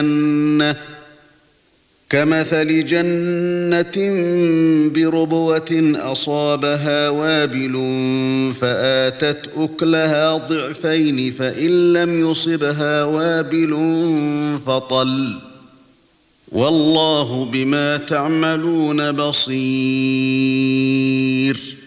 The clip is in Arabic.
كمثل جنة بربوة أصابها وابل فآتت أكلها ضعفين فإن لم يصبها وابل فطل والله بما تعملون بصير